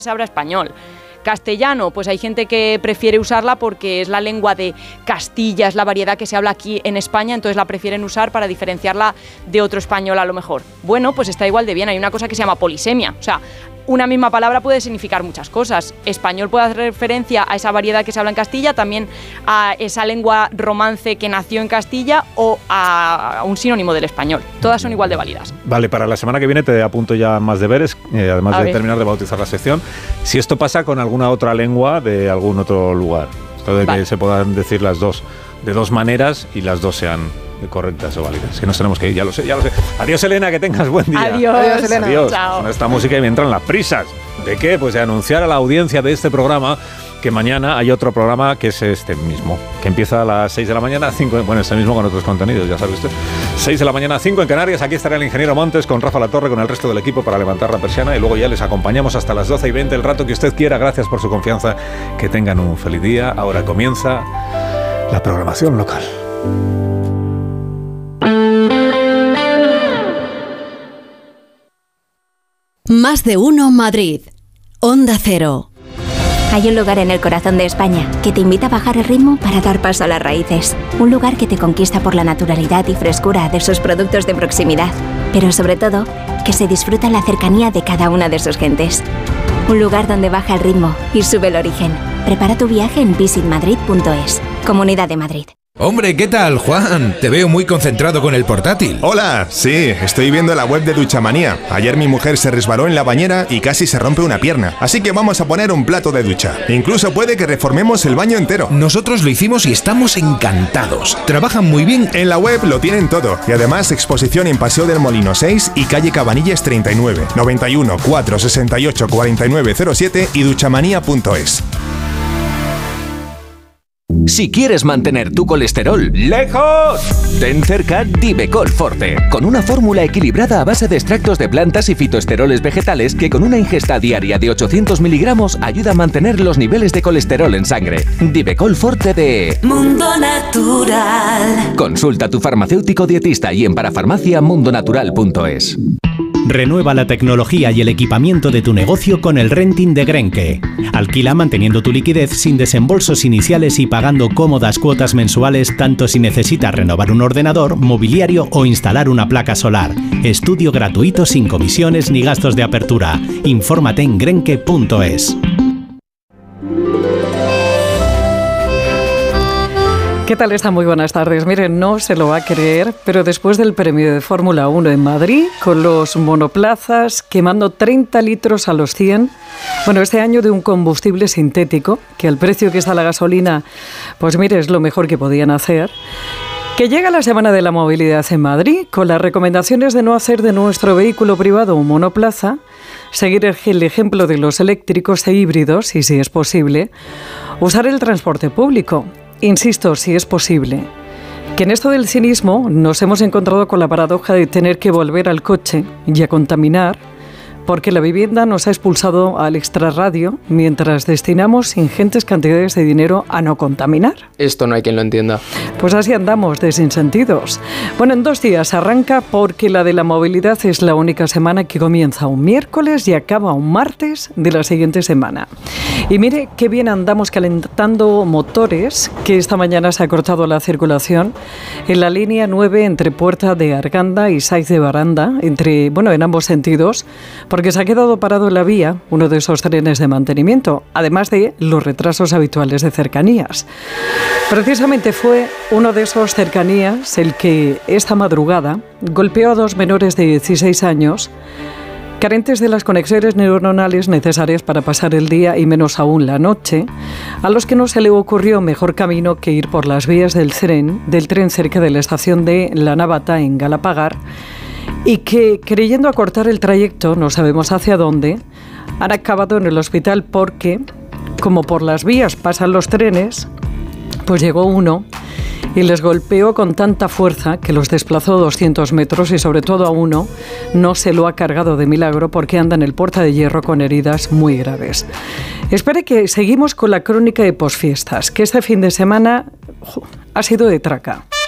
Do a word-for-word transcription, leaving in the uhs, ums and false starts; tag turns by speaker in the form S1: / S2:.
S1: se habla español. Castellano, pues hay gente que prefiere usarla porque es la lengua de Castilla, es la variedad que se habla aquí en España, entonces la prefieren usar para diferenciarla de otro español a lo mejor. Bueno, pues está igual de bien, hay una cosa que se llama polisemia, o sea, una misma palabra puede significar muchas cosas. Español puede hacer referencia a esa variedad que se habla en Castilla, también a esa lengua romance que nació en Castilla o a un sinónimo del español. Todas son igual de válidas.
S2: Vale, para la semana que viene te apunto ya más deberes, eh, además a de ver. terminar de bautizar la sección. Si esto pasa con alguna otra lengua de algún otro lugar, esto de vale. que se puedan decir las dos de dos maneras y las dos sean correctas o válidas. Que nos tenemos que ir, ya lo sé, ya lo sé. Adiós, Elena, que tengas buen día.
S1: Adiós, Adiós Elena.
S2: Adiós.
S1: Chao.
S2: Con esta música y me entran las prisas. ¿De qué? Pues de anunciar a la audiencia de este programa que mañana hay otro programa que es este mismo, que empieza a las seis de la mañana, cinco, bueno, este mismo con otros contenidos, ya sabe usted. seis de la mañana, cinco en Canarias. Aquí estará el ingeniero Montes con Rafa Latorre, con el resto del equipo para levantar la persiana y luego ya les acompañamos hasta las doce y veinte, el rato que usted quiera. Gracias por su confianza. Que tengan un feliz día. Ahora comienza la programación local.
S3: Más de uno Madrid. Onda Cero.
S4: Hay un lugar en el corazón de España que te invita a bajar el ritmo para dar paso a las raíces. Un lugar que te conquista por la naturalidad y frescura de sus productos de proximidad. Pero sobre todo, que se disfruta la cercanía de cada una de sus gentes. Un lugar donde baja el ritmo y sube el origen. Prepara tu viaje en visit madrid punto es. Comunidad de Madrid.
S5: Hombre, ¿qué tal, Juan? Te veo muy concentrado con el portátil.
S6: Hola, sí, estoy viendo la web de Duchamanía. Ayer mi mujer se resbaló en la bañera y casi se rompe una pierna. Así que vamos a poner un plato de ducha. Incluso puede que reformemos el baño entero.
S5: Nosotros lo hicimos y estamos encantados. Trabajan muy bien.
S6: En la web lo tienen todo. Y además exposición en Paseo del Molino seis y calle Cabanillas treinta y nueve, noventa y uno, cuatrocientos sesenta y ocho, cuarenta y nueve cero siete y duchamanía punto es.
S7: Si quieres mantener tu colesterol lejos, ten cerca Divecol Forte, con una fórmula equilibrada a base de extractos de plantas y fitoesteroles vegetales que con una ingesta diaria de ochocientos miligramos ayuda a mantener los niveles de colesterol en sangre. Divecol Forte de
S8: Mundo Natural.
S7: Consulta a tu farmacéutico dietista y en parafarmacia mundo natural punto es.
S9: Renueva la tecnología y el equipamiento de tu negocio con el renting de Grenke. Alquila manteniendo tu liquidez sin desembolsos iniciales y pagando cómodas cuotas mensuales tanto si necesitas renovar un ordenador, mobiliario o instalar una placa solar. Estudio gratuito sin comisiones ni gastos de apertura. Infórmate en grenke punto es.
S10: ¿Qué tal está? Muy buenas tardes. Miren, no se lo va a creer, pero después del premio de Fórmula uno en Madrid, con los monoplazas quemando treinta litros a los cien, bueno, este año de un combustible sintético, que al precio que está la gasolina, pues mire, es lo mejor que podían hacer, que llega la Semana de la Movilidad en Madrid, con las recomendaciones de no hacer de nuestro vehículo privado un monoplaza, seguir el ejemplo de los eléctricos e híbridos, y si es posible, usar el transporte público. Insisto, si es posible, que en esto del cinismo nos hemos encontrado con la paradoja de tener que volver al coche y a contaminar, porque la vivienda nos ha expulsado al extrarradio mientras destinamos ingentes cantidades de dinero a no contaminar.
S11: Esto no hay quien lo entienda.
S10: Pues así andamos, de sinsentidos. Bueno, en dos días arranca porque la de la movilidad es la única semana que comienza un miércoles y acaba un martes de la siguiente semana. Y mire qué bien andamos calentando motores, que esta mañana se ha cortado la circulación en la línea nueve entre Puerta de Arganda y Sáiz de Baranda, entre, bueno, en ambos sentidos, porque se ha quedado parado en la vía uno de esos trenes de mantenimiento, además de los retrasos habituales de cercanías. Precisamente fue uno de esos cercanías el que esta madrugada golpeó a dos menores de dieciséis años, carentes de las conexiones neuronales necesarias para pasar el día y menos aún la noche, a los que no se le ocurrió mejor camino que ir por las vías del tren, del tren cerca de la estación de La Navata en Galapagar, y que, creyendo acortar el trayecto, no sabemos hacia dónde, han acabado en el hospital porque, como por las vías pasan los trenes, pues llegó uno y les golpeó con tanta fuerza que los desplazó doscientos metros y sobre todo a uno no se lo ha cargado de milagro porque anda en el Puerta de Hierro con heridas muy graves. Espere que seguimos con la crónica de posfiestas, que este fin de semana ¡jo!, ha sido de traca.